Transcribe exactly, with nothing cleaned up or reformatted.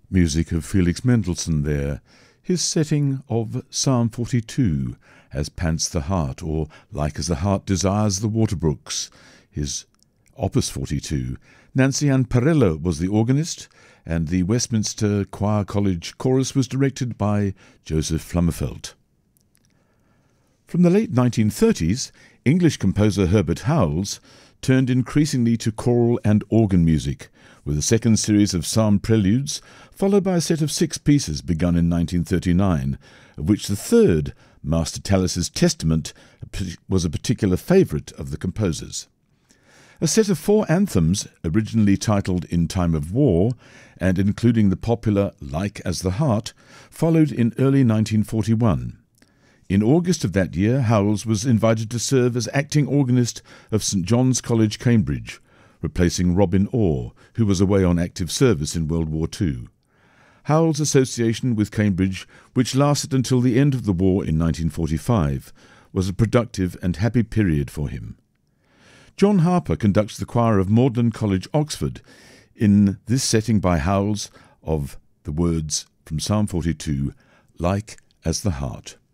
Music of Felix Mendelssohn there. His setting of Psalm forty-two, As Pants the Heart, or Like as the Heart Desires the Waterbrooks. His Opus forty-two. Nancy Ann Parello was the organist, and the Westminster Choir College chorus was directed by Joseph Flummerfelt. From the late nineteen thirties, English composer Herbert Howells turned increasingly to choral and organ music, with a second series of psalm preludes, followed by a set of six pieces begun in nineteen thirty-nine, of which the third, Master Tallis's Testament, was a particular favourite of the composer's. A set of four anthems, originally titled In Time of War, and including the popular Like as the Heart, followed in early nineteen forty-one. In August of that year, Howells was invited to serve as acting organist of St John's College, Cambridge, replacing Robin Orr, who was away on active service in World War Two. Howells' association with Cambridge, which lasted until the end of the war in nineteen forty-five, was a productive and happy period for him. John Harper conducts the choir of Magdalen College, Oxford, in this setting by Howells of the words from Psalm forty-two, Like as the Heart.